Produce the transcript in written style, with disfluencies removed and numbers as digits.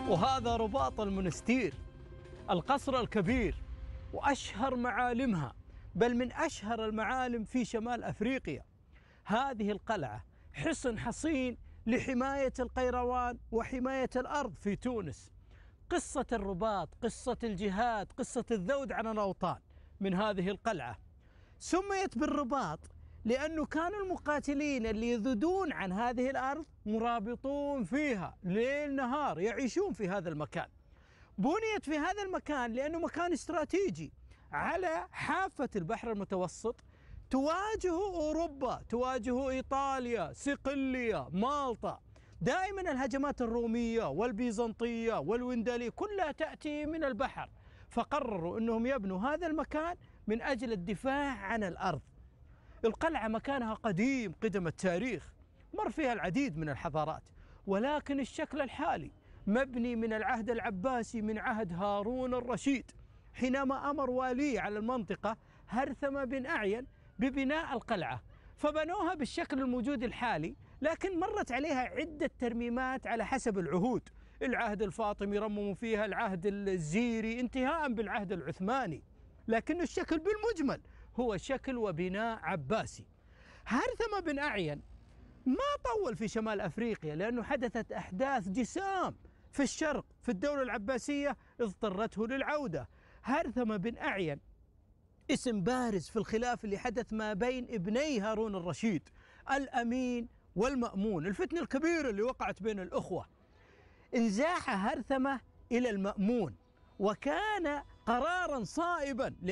وهذا رباط المنستير، القصر الكبير وأشهر معالمها، بل من أشهر المعالم في شمال أفريقيا. هذه القلعة حصن حصين لحماية القيروان وحماية الأرض في تونس. قصة الرباط، قصة الجهاد، قصة الذود عن الأوطان من هذه القلعة. سميت بالرباط لأنه كانوا المقاتلين اللي يذودون عن هذه الأرض مرابطون فيها ليل نهار، يعيشون في هذا المكان. بنيت في هذا المكان لأنه مكان استراتيجي على حافة البحر المتوسط، تواجه أوروبا، تواجه إيطاليا، صقلية، مالطا. دائما الهجمات الرومية والبيزنطية والوندلية كلها تأتي من البحر، فقرروا أنهم يبنوا هذا المكان من أجل الدفاع عن الأرض. القلعة مكانها قديم قدم التاريخ، مر فيها العديد من الحضارات، ولكن الشكل الحالي مبني من العهد العباسي، من عهد هارون الرشيد، حينما أمر والي على المنطقة هرثم بن أعين ببناء القلعة، فبنوها بالشكل الموجود الحالي، لكن مرت عليها عدة ترميمات على حسب العهود. العهد الفاطمي رمموا فيها، العهد الزيري، انتهاء بالعهد العثماني، لكن الشكل بالمجمل هو شكل وبناء عباسي. هرثم بن أعين ما طول في شمال أفريقيا، لأنه حدثت أحداث جسام في الشرق في الدولة العباسية اضطرته للعودة. هرثم بن أعين اسم بارز في الخلاف اللي حدث ما بين ابني هارون الرشيد، الأمين والمأمون، الفتنة الكبيرة اللي وقعت بين الأخوة. انزاح هرثمة إلى المأمون، وكان قرارا صائبا